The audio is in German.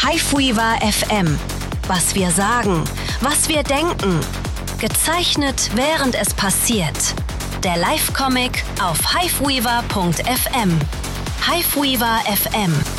Hiveweaver FM. Was wir sagen, was wir denken. Gezeichnet, während es passiert. Der Live-Comic auf hiveweaver.fm. Hiveweaver FM.